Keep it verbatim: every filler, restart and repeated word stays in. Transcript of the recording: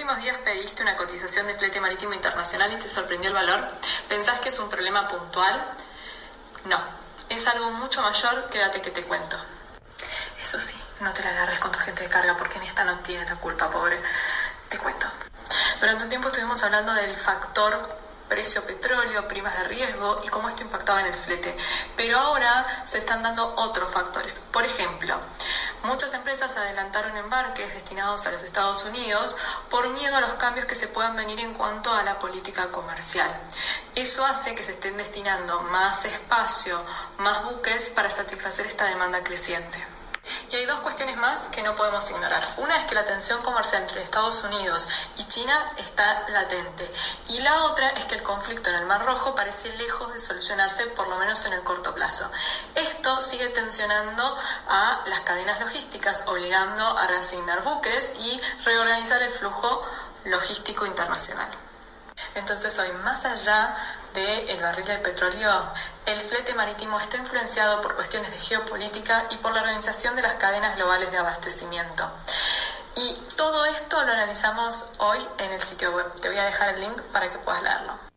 últimos días pediste una cotización de flete marítimo internacional y te sorprendió el valor? ¿Pensás que es un problema puntual? No, es algo mucho mayor, quédate que te cuento. Eso sí, no te la agarres con tu gente de carga porque en esta no tiene la culpa, pobre. Te cuento. Durante un tiempo estuvimos hablando del factor precio petróleo, primas de riesgo y cómo esto impactaba en el flete. Pero ahora se están dando otros factores. Por ejemplo, muchas empresas adelantaron embarques destinados a los Estados Unidos por miedo a los cambios que se puedan venir en cuanto a la política comercial. Eso hace que se estén destinando más espacio, más buques para satisfacer esta demanda creciente. Y hay dos cuestiones más que no podemos ignorar. Una es que la tensión comercial entre Estados Unidos y China está latente. Y la otra es que el conflicto en el Mar Rojo parece lejos de solucionarse, por lo menos en el corto plazo. Esto sigue tensionando a las cadenas logísticas, obligando a reasignar buques y reorganizar el flujo logístico internacional. Entonces hoy, más allá del barril de petróleo, el flete marítimo está influenciado por cuestiones de geopolítica y por la organización de las cadenas globales de abastecimiento. Y todo esto lo analizamos hoy en el sitio web. Te voy a dejar el link para que puedas leerlo.